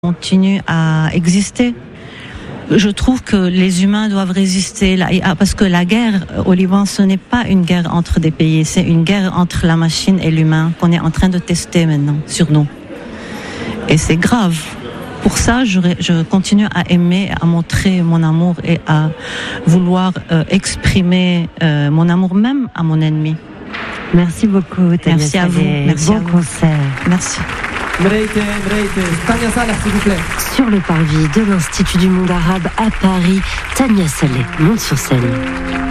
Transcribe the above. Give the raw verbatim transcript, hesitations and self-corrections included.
continue à exister. Je trouve que les humains doivent résister, parce que la guerre au Liban, ce n'est pas une guerre entre des pays, c'est une guerre entre la machine et l'humain qu'on est en train de tester maintenant sur nous. Et c'est grave. Pour ça, je, je continue à aimer, à montrer mon amour et à vouloir euh, exprimer euh, mon amour même à mon ennemi. Merci beaucoup, Tania. Merci à vous. Merci bon à vous. concert. Merci. Mreite, Mreite, Tania Salah, s'il vous plaît. Sur le parvis de l'Institut du monde arabe à Paris, Tania Saleh monte sur scène.